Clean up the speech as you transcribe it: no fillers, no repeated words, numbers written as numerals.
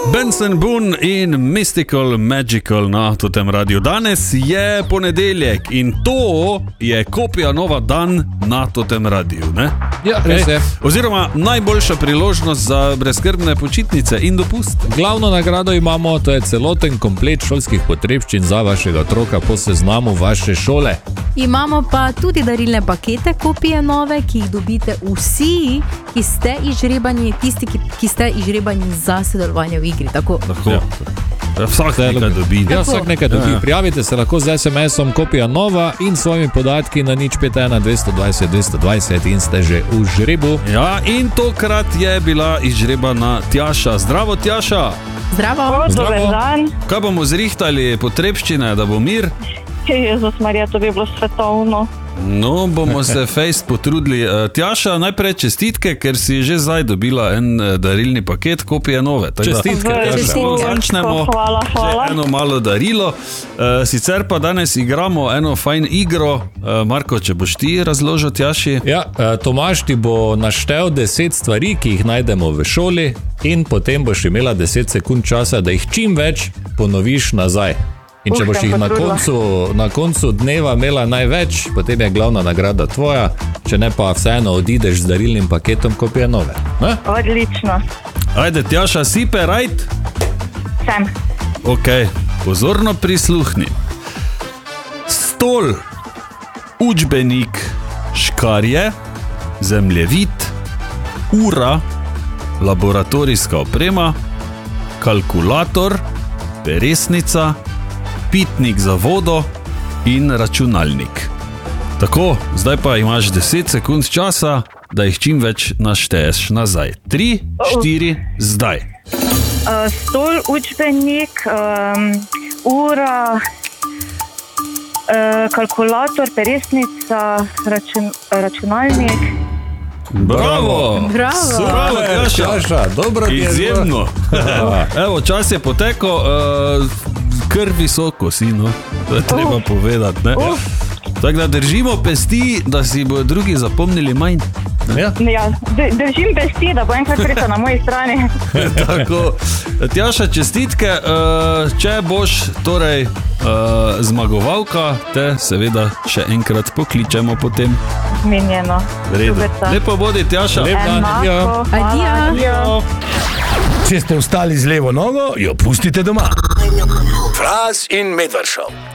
Benson Boone in Mystical Magical na tem radiju. Danes je ponedeljek in to je kopija nova dan na tem radiju, ne? Ja, res je. Oziroma najboljša priložnost za brezskrbne počitnice in dopust. Glavno nagrado imamo, to je celoten komplet šolskih potrebščin za vašega otroka po seznamu vaše šole. Imamo pa tudi darilne pakete, kopije nove, ki jih dobite vsi, ki ste izžrebani, tisti, ki ste izžrebani za sodelovanje v igri. Tako. Ja. Vsak nekaj dobi. Ja, vsak nekaj dobi. Prijavite se lahko z SMS-om kopija nova in svojimi podatki na 051 220 220 in ste že v žrebu. Ja, in tokrat je bila izžrebana Tjaša. Zdravo, Tjaša! Zdravo! Dober dan. Kaj bomo zrihtali potrebščine, da bo mir? Jezus Marija, to bi bilo svetovno. No, bomo se fejst potrudili. Tjaša, najprej čestitke, ker si že zdaj dobila en darilni paket, kopije nove. Čestitke, Tjaša. Začnemo Hvala. eno malo darilo. Sicer pa danes igramo eno fajn igro. Marko, če boš ti razložil Tjaši? Ja, Tomaž ti bo naštel 10 stvari, ki jih najdemo v šoli in potem boš imela 10 sekund časa, da jih čim več ponoviš nazaj. In če boš jih na koncu dneva imela največ, potem je glavna nagrada tvoja, če ne pa vseeno odideš z darilnim paketom kopije nove. Ne? Odlično. Ajde, Tjaša, si pe right? Sem. Ok, pozorno prisluhni. Stol, učbenik, škarje, zemljevid, ura, laboratorijska oprema, kalkulator, peresnica, pitnik za vodo in računalnik. Tako, zdaj pa imaš 10 sekund časa, da jih čim več našteješ nazaj. 3, 4, zdaj. Stol, učbenik, ura, kalkulator, peresnica, računalnik. Bravo! Bravo! Tjaša, dobro ti je. Izjemno. Evo, čas je potekel, kar visoko si, no. To je treba povedati, ne? Tako da držimo pesti, da si bodo drugi zapomnili manj. Ja. Ja, držim pesti, da bo enkrat sreča na moji strani. Tako, Tjaša, čestitke, če boš torej zmagovalka, te seveda še enkrat pokličemo potem. Minjeno. Lepo bodi, Tjaša. Lep dan. Enako. Adijo. Če ste vstali z levo nogo, jo pustite doma. Fras in Medvard Show.